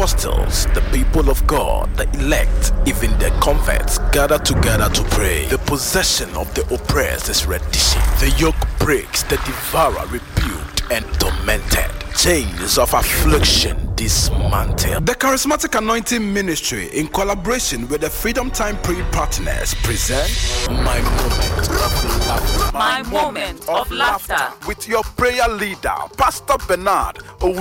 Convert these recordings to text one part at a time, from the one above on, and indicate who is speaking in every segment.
Speaker 1: apostles, the people of God, the elect, even the converts gather together to pray. The possession of the oppressed is reddition. The yoke breaks, the devourer rebuked and tormented. Chains of affliction dismantled. The Charismatic Anointing Ministry, in collaboration with the Freedom Time Prayer Partners, present My Moment of Laughter.
Speaker 2: My Moment of Laughter.
Speaker 1: With your prayer leader, Pastor Bernard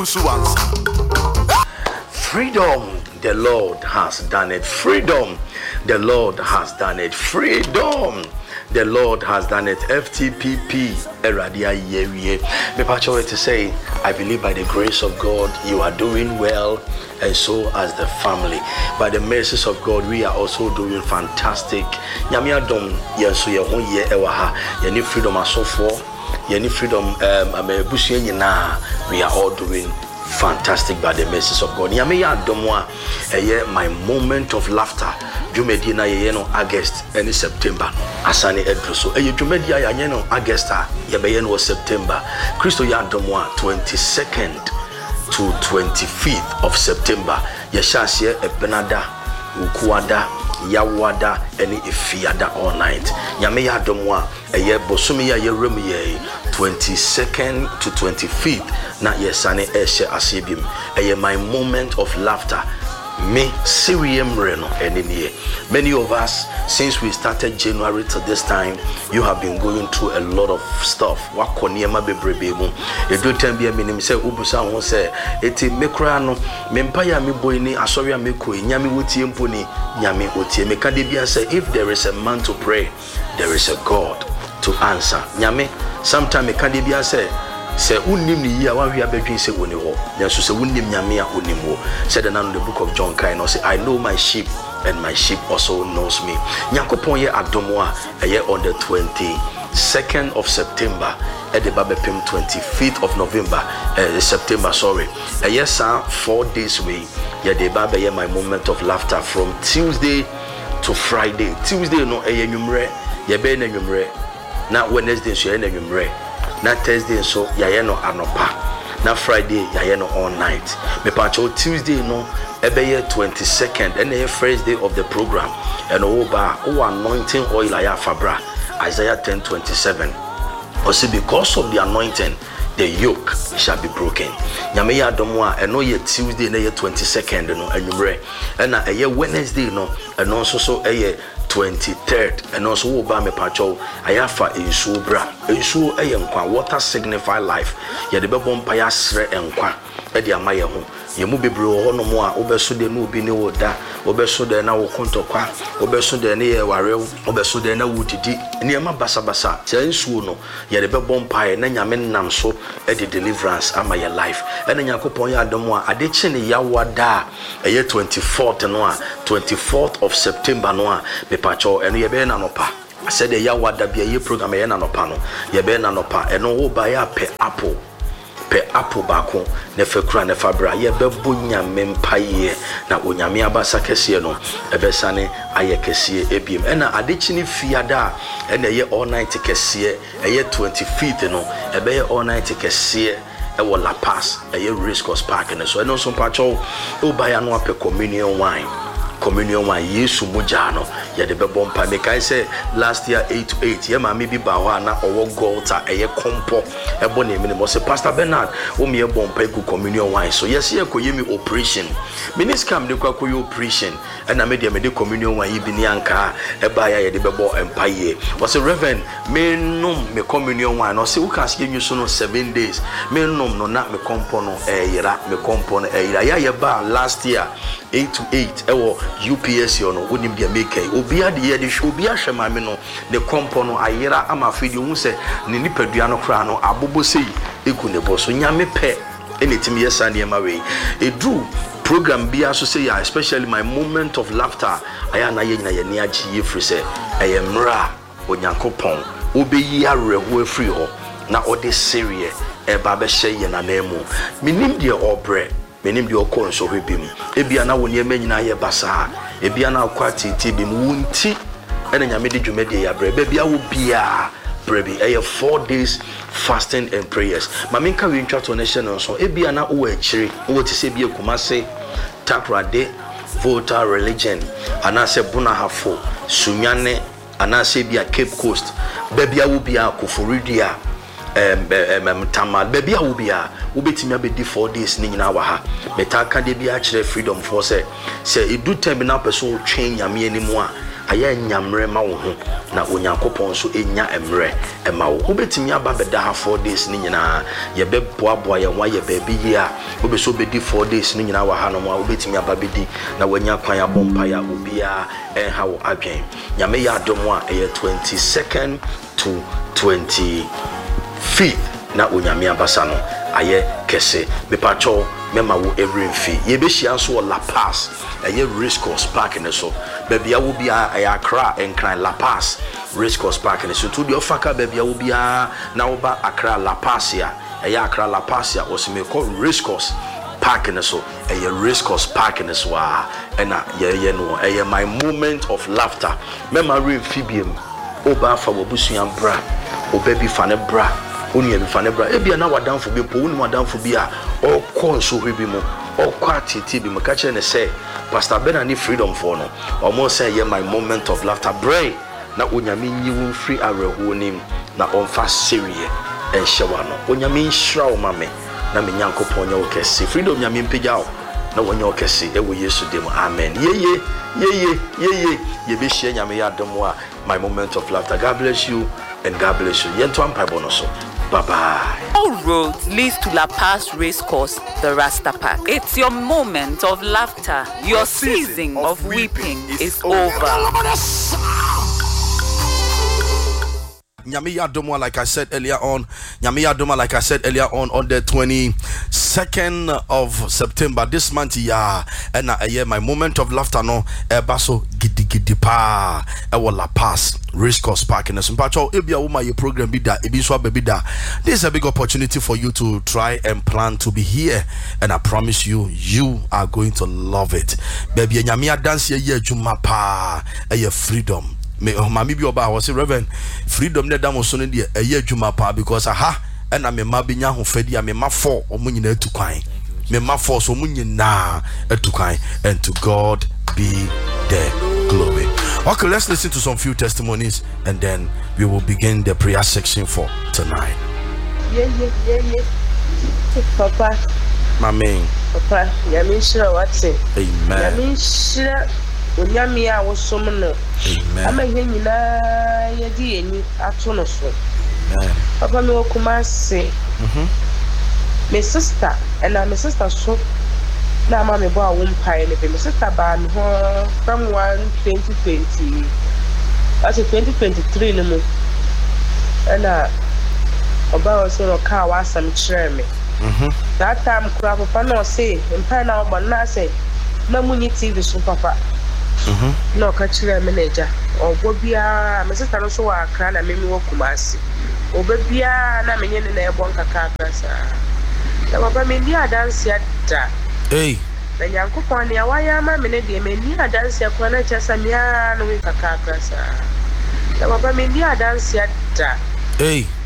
Speaker 1: Owusu-Ansah.
Speaker 3: Freedom, the Lord has done it. Freedom, the Lord has done it. Freedom, the Lord has done it. FTPP, Eradia Yerie. Me pacho to say, I believe by the grace of God, you are doing well, and so as the family. By the mercies of God, we are also doing fantastic. Nyame adom yenso ye ho ye ewa ha. Ye ni freedom asofo, ye ni freedom amebusu nyina. We are all doing fantastic by the mercies of God. Nyame ya adomwa eye my moment of laughter. Jumedi na ye no August and September. Asane edruso. Eye jumedi ya ye no August ye be ye no September. Christo ya adomwa 22nd to 25th of September. Ye shasye ebenada, ukuada, yawada, eni ifiada all night. Nyame ya adomwa eye bosumi ya ye remu ye 22nd to 25th na yesane eshe asibim eye my moment of laughter me Sirium Reno and many of us since we started January to this time you have been going through a lot of stuff wakoniema bebrebe edo time bia menim say ubusa ho say eti mekra no mempa ya me boy ni asori a meko nyame wotie mpo ni nyame otie meka de bia say if there is a man to pray there is a God to answer nyame sometime meka de bia say unnim ni ya wa hwe abedwin se woni ho nso se unnim nyame a onim ho said in the book of John kind say I know my sheep and my sheep also knows me. Nyakopon ye adomo a eye on the 22nd of September at the Babepim 25th of November September sorry eye sa 4 days way ye the Baba ye my moment of laughter from Tuesday to Friday. Tuesday no eye nwumre ye be na nwumre na Wednesday so ye na nwumre na Thursday so yaye no anopa na Friday yaye no all night me pacho Tuesday no ebeye 22nd and the first day of the program and oba anointing oil aya fabra Isaiah 10:27 also because of the anointing the yoke shall be broken. Nyame ya adomo a eno ye Tuesday na ye 22nd no anwumre and na eye Wednesday no eno so eye 23rd and also oba me pacho ayafa ensuo bra ensuo eyenkwa water signify life ye de bebo mpa ya sre enkwa e de amaye ho ye mu bebre ho no mo a obeso de no obi ne woda obeso de na wo kontokwa obeso de ne ye warew obeso de na wudidi ne ma basa se ensuo no ye de bebo mpa ye na nyame nam so e de deliverance amaye life e na yakopon ya adomo a ade chi ne yawada eye 24th no a 24th of September no a pacho eno ye be na nopa said the yawada bia ye program ye na nopa no ye be na nopa eno wo ba ya pe apple bako ne fekura ne fabra ye be bonya mempaye na onyame abasa kese no ebesane aye kese ebiem ena adechi ne fiada ena ye all night kese ye 25th no ebe ye all night kese ewo La Paz ye Race Course Park ne so eno so pacho o ba ya no ape communion wine Yesu mujano ya de bebo mpa me kai say last year 8 to 8 ye ma me bi ba ho na owo golta eye kompo ebo na emi mo say Pastor Bernard o me ebo mpa ku communion wine so yes ye ko yemi operation minis kam de kwa koy operation na me de communion wine bi ni anka e ba ya ye de bebo mpa ye was a reverend me nom me communion wine no say who can give you so no 7 days me nom no na me kompo no yira me kompo no yira ya ye ba last year 8 to 8 ewo UPS yo no wonim dia make obi ade ye de obi ahwe mame no the kompo no ayera ama fidi hu se ne nipadua no kra no abobo sei eku ne bo so nyame pe anytime yesa ne ma we edu program bia so say especially my moment of laughter aya na ye nyina ye ne agi ye free se eyemra onyankopon obeyi areho afri ho na ode serie e ba be hye ye na nemu minim de obre menim de okon so hwebim ebia na woni emanyina ye basa ebia na akwati tibim wunti ena nyame de dwumade ya bre bia wo bia brebi 4 days fasting and prayers maminka we ntwa to nation so ebia na wo akire wo te se bia kumase Takrade Volta religion anase Bunahafo Sunyane anase bia Cape Coast bebia wo bia Koforidia Tamal bebia wo bia wo betimi abedi 4 days ni nyina wa ha metaka de bia kire freedom for say edu time na person twen nyame animu a aya nyamre ma wo ho na onyankopon so enya emre ema wo betimi aba beda ha 4 days ni nyina ye beboaboa ye wa ye baby ye a wo be so bedi 4 days ni nyina wa ha no wo betimi aba bedi na wanya kwan abompa ya obia ha wo adwen nyame ya adom a 22nd to 25th na onyame abasa no aye kese bepacho mema wo every fee ye be hia so La Paz aye Race Course Park ne so bebia wo bia aye Accra enkran La Paz Race Course Park ne so to the ofaka bebia wo bia na wo ba Accra La Paz ya aye Accra La Paz ya osime ko Race Course Park ne so aye Race Course Park ne so na ye no aye my moment of laughter mema refibiem oba fa wo busuan bra obabi fa ne bra oni e fa ne bra e bia na wadanfo bi po oni wadanfo bi a o konso hwebi mu o kwatiti bi maka kire ne say Pastor Benani freedom for no omo say ye my moment of laughter bray na onyame nyi wo free areho nim na onfa serie en hyewa no onyame nhira o mame na me nyankopon nya wo kese freedom nyame mpegya o na wonya wo kese e wo Yesu dem amen ye be share nyame ya demo a my moment of laughter. God bless you and God bless you. Yento ampai bonoso. Bye bye.
Speaker 2: All roads leads to La Paz Race Course, the Rasta Park. It's your moment of laughter. Your season of weeping is over.
Speaker 1: Nyame Yadoma, like I said earlier on, on the 22nd of September this month, and my moment of laughter no baso gidi pa La Paz Race Course Park and Simpacho ebia wo my program bi da ebi so baby da. This is a big opportunity for you to try and plan to be here, and I promise you are going to love it. Baby nyame dance ye adwuma pa freedom. Me mami bi oba was Reverend freedom ne damo so ne de adwuma pa because and me ma bi nya ho fadi me ma for omunyina etukwan me ma for so omunyina etukwan, and to God be the glory. Okay, let's listen to some few testimonies and then we will begin the prayer section for tonight.
Speaker 4: Yeah. Papa
Speaker 1: Mami
Speaker 4: Papa yami shira wate
Speaker 1: amen
Speaker 4: yami shira onyame a wosom no
Speaker 1: amen
Speaker 4: amahwe nyina yedi eni ato no so
Speaker 1: amen
Speaker 4: papa me okuma se me sister so na ma me bo a won pai ne me sister ba me ho from 2020 as 2023 no mo ana oba o so ka wa sam kire me that time kura papa no say mpa na obo na say na munyi TV so papa no ka kire me na eja obo bia me sister no so wa Accra na me wo Kumasi obo bia na me nye ne na ebo nkaka akasa na papa me ndi adanse ada na Nyankopon ne awaya ma me ne de me ndi adanse akwa na chasa me a no nkaka akasa na papa me ndi adanse ada